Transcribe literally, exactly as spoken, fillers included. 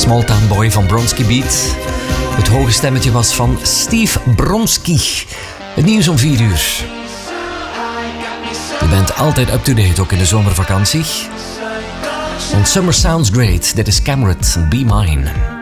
Small Town Boy van Bronski Beat. Het hoge stemmetje was van Steve Bronski. Het nieuws om vier uur. Je bent altijd up-to-date, ook in de zomervakantie. On Summer Sounds Great, dit is Cameron, Be Mine.